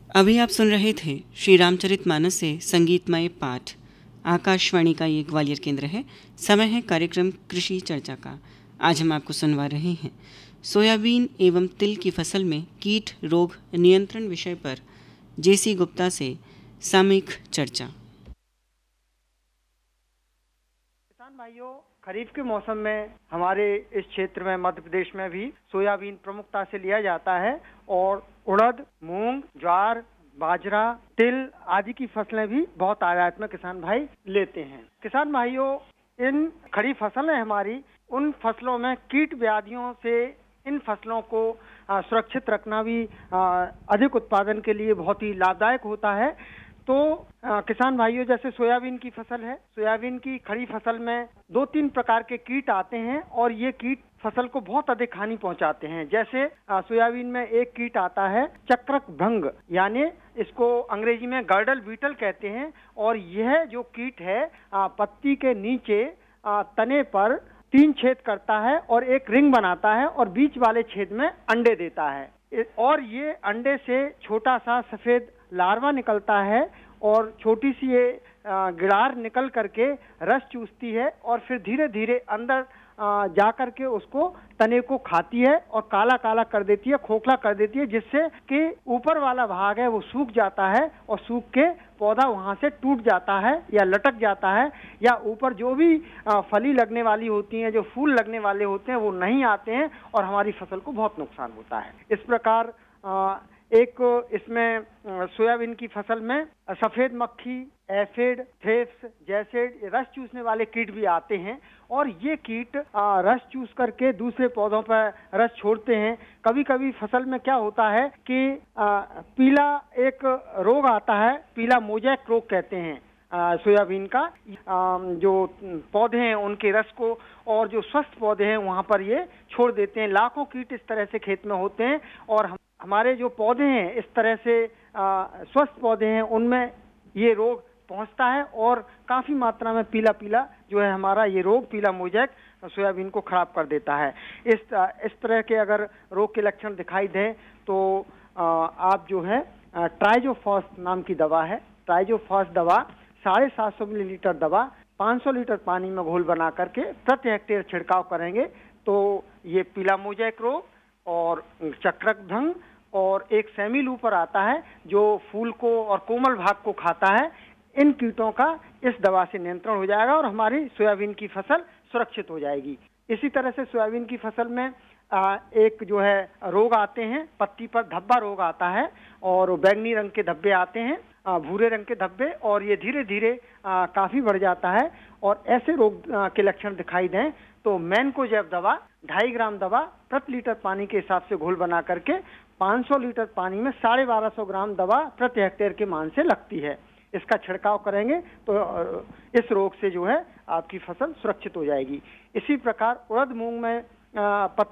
अभी आप सुन रहे थे श्री रामचरितमानस से संगीतमय पाठ। आकाशवाणी का ये ग्वालियर केंद्र है। समय है कार्यक्रम कृषि चर्चा का। आज हम आपको सुनवा रहे हैं सोयाबीन एवं तिल की फसल में कीट रोग नियंत्रण विषय पर जेसी गुप्ता से सामयिक चर्चा। किसान भाइयों, खरीफ के मौसम में हमारे इस क्षेत्र में मध्य प्रदेश में भी सोयाबीन प्रमुखता से लिया जाता है और उड़द, मूंग, ज्वार, बाजरा, तिल आदि की फसलें भी बहुत आयात में किसान भाई लेते हैं। किसान भाइयों, इन खरीफ फसलें हमारी उन फसलों में कीट व्याधियों से इन फसलों को सुरक्षित रखना भी अधिक उत्पादन के लिए बहुत ही लाभदायक होता है। तो किसान भाइयों, जैसे सोयाबीन की फसल है, सोयाबीन की खड़ी फसल में 2-3 प्रकार के कीट आते हैं और ये कीट फसल को बहुत अधिक हानि पहुंचाते हैं। जैसे सोयाबीन में एक कीट आता है चक्रक भंग, यानी इसको अंग्रेजी में गर्डल बीटल कहते हैं। और यह जो कीट है पत्ती के नीचे तने पर 3 छेद करता है और एक रिंग बनाता है और बीच वाले छेद में अंडे देता है और ये अंडे से छोटा सा सफेद लार्वा निकलता है और छोटी सी ये गिरार निकल करके रस चूसती है और फिर धीरे धीरे अंदर जा करके उसको तने को खाती है और काला काला कर देती है, खोखला कर देती है, जिससे कि ऊपर वाला भाग है वो सूख जाता है और सूख के पौधा वहां से टूट जाता है या लटक जाता है, या ऊपर जो भी फली लगने वाली होती है, जो फूल लगने वाले होते हैं, वो नहीं आते हैं और हमारी फसल को बहुत नुकसान होता है। इस प्रकार एक इसमें सोयाबीन की फसल में सफेद मक्खी, एफिड, थ्रिप्स जैसे रस चूसने वाले कीट भी आते हैं और ये कीट रस चूस करके दूसरे पौधों पर रस छोड़ते हैं। कभी कभी फसल में क्या होता है कि पीला एक रोग आता है, पीला मोजैक रोग कहते हैं सोयाबीन का। जो पौधे हैं उनके रस को और जो स्वस्थ पौधे हैं वहां पर ये छोड़ देते हैं। लाखों कीट इस तरह से खेत में होते हैं और हमारे जो पौधे हैं इस तरह से स्वस्थ पौधे हैं उनमें ये रोग पहुंचता है और काफी मात्रा में पीला पीला जो है हमारा ये रोग पीला मोजैक सोयाबीन को खराब कर देता है। इस तरह के अगर रोग के लक्षण दिखाई दें तो आप जो है ट्राइजोफॉस नाम की दवा है, ट्राइजोफॉस दवा 750 मिलीलीटर दवा 500 लीटर पानी में घोल बना करके प्रति हेक्टेयर छिड़काव करेंगे तो ये पीला मोजैक रोग और चक्रक भंग और एक सेमी लूपर आता है जो फूल को और कोमल भाग को खाता है, इन कीटों का इस दवा से नियंत्रण हो जाएगा और हमारी सोयाबीन की फसल सुरक्षित हो जाएगी। इसी तरह से सोयाबीन की फसल में एक जो है रोग आते हैं, पत्ती पर धब्बा रोग आता है और बैंगनी रंग के धब्बे आते हैं, भूरे रंग के धब्बे, और ये धीरे धीरे काफी बढ़ जाता है। और ऐसे रोग के लक्षण दिखाई दें तो मैनकोजेब दवा 2.5 ग्राम दवा प्रति लीटर पानी के हिसाब से घोल बना करके 500 लीटर पानी में 1250 ग्राम दवा प्रति हेक्टेयर के मान से लगती है। इसका छिड़काव करेंगे तो इस रोग से जो है आपकी फसल सुरक्षित हो जाएगी। इसी प्रकार उड़द मूंग में